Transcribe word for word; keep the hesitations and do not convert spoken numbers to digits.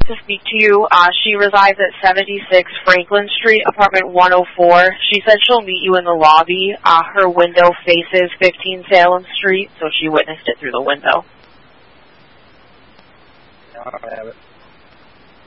to speak to you. Uh, she resides at seventy-six Franklin Street, apartment one oh four. She said she'll meet you in the lobby. Uh, her window faces fifteen Salem Street, so she witnessed it through the window. I have it.